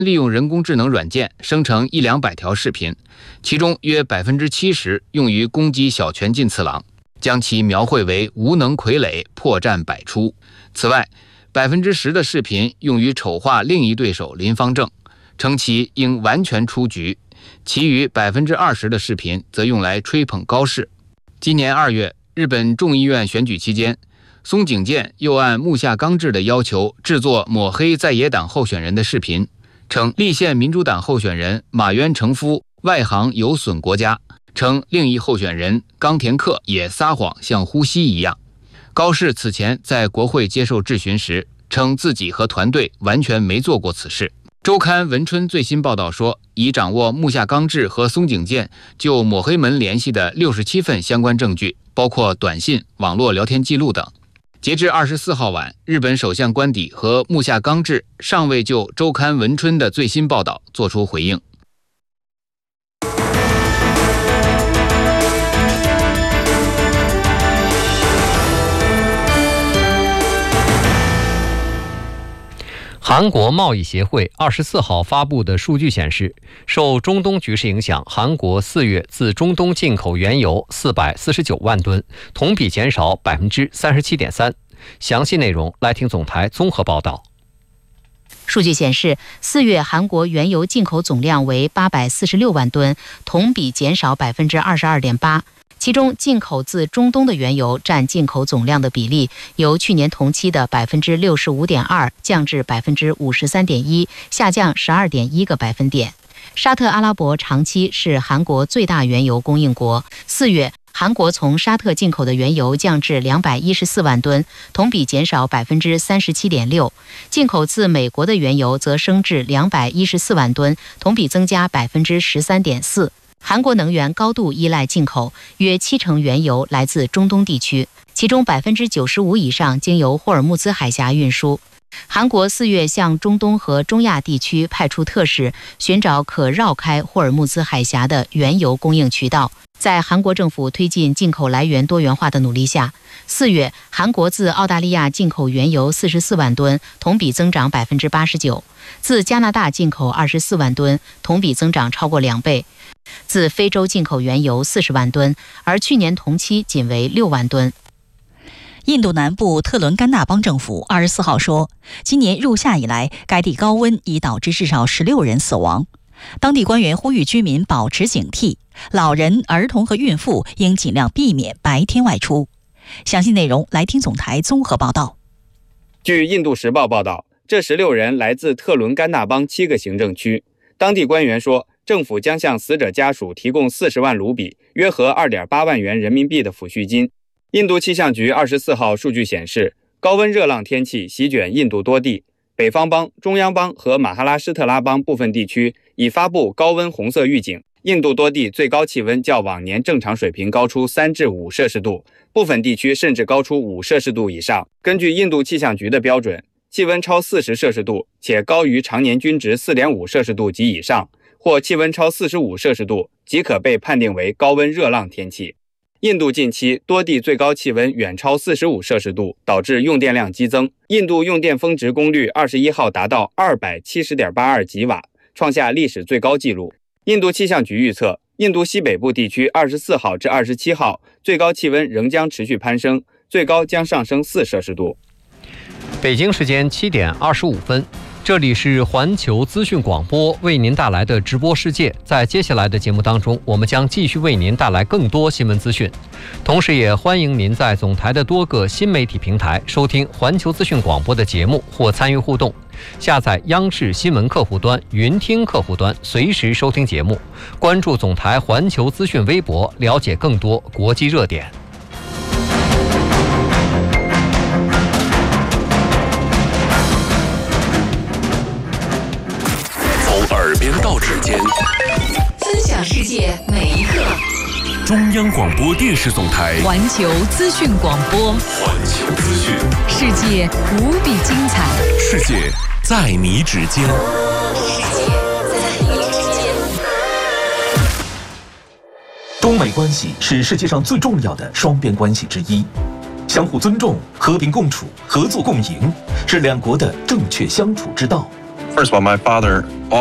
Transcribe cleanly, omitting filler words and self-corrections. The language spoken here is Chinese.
利用人工智能软件生成100-200条视频，其中约70%用于攻击小泉进次郎，将其描绘为无能傀儡，破绽百出。此外，10%的视频用于丑化另一对手林芳正，称其应完全出局，其余20%的视频则用来吹捧高市。今年2月，日本众议院选举期间，松井健又按木下刚志的要求制作抹黑在野党候选人的视频，称立宪民主党候选人马渊成夫外行有损国家，称另一候选人冈田克也撒谎像呼吸一样。高市此前在国会接受质询时，称自己和团队完全没做过此事。周刊文春最新报道说，已掌握木下刚志和松井健就抹黑门联系的67份相关证据，包括短信、网络聊天记录等。截至24号晚，日本首相官邸和木下刚志尚未就周刊文春的最新报道作出回应。 韩国贸易协会24号发布的数据显示，受中东局势影响，韩国4月自中东进口原油449万吨，同比减少37.3%。详细内容来听总台综合报道。 数据显示，4月韩国原油进口总量为846万吨，同比减少22.8%。其中，进口自中东的原油占进口总量的比例由去年同期的65.2%降至53.1%，下降12.1个百分点。沙特阿拉伯长期是韩国最大原油供应国。4月，韩国从沙特进口的原油降至214万吨，同比减少37.6%。进口自美国的原油则升至214万吨，同比增加13.4%。韩国能源高度依赖进口，约70%原油来自中东地区，其中95%以上经由霍尔木兹海峡运输。韩国4月向中东和中亚地区派出特使，寻找可绕开霍尔木兹海峡的原油供应渠道。在韩国政府推进进口来源多元化的努力下，4月韩国自澳大利亚进口原油44万吨，同比增长89%；自加拿大进口24万吨，同比增长超过2倍；自非洲进口原油40万吨，而去年同期仅为6万吨。 印度南部特伦甘纳邦政府24号说，今年入夏以来，该地高温已导致至少16人死亡。当地官员呼吁居民保持警惕，老人、儿童和孕妇应尽量避免白天外出。详细内容来听总台综合报道。 据印度时报报道，这16人来自特伦甘纳邦7个行政区。当地官员说，政府将向死者家属提供40万卢比，约合2.8万元人民币的抚恤金。印度气象局24号数据显示，高温热浪天气席卷印度多地，北方邦、中央邦和马哈拉施特拉邦部分地区已发布高温红色预警。印度多地最高气温较往年正常水平高出3至5摄氏度，部分地区甚至高出5摄氏度以上。根据印度气象局的标准，气温超40摄氏度且高于常年均值 4.5 摄氏度及以上，或气温超45摄氏度，即可被判定为高温热浪天气。印度近期多地最高气温远超45摄氏度，导致用电量激增。印度用电峰值功率21号达到 270.82 吉瓦，创下历史最高纪录。印度气象局预测，印度西北部地区24号至27号最高气温仍将持续攀升，最高将上升4摄氏度。 北京时间7点25分，这里是环球资讯广播为您带来的直播世界。在接下来的节目当中，我们将继续为您带来更多新闻资讯，同时也欢迎您在总台的多个新媒体平台收听环球资讯广播的节目或参与互动。下载央视新闻客户端、云听客户端，随时收听节目。关注总台环球资讯微博，了解更多国际热点。 耳边到指尖， 分享世界每一刻。 中央广播电视总台环球资讯广播， 环球资讯， 世界无比精彩， 世界在你指尖， 世界在你指尖。 中美关系是世界上最重要的双边关系之一，相互尊重、和平共处、合作共赢是两国的正确相处之道。 First of all, my father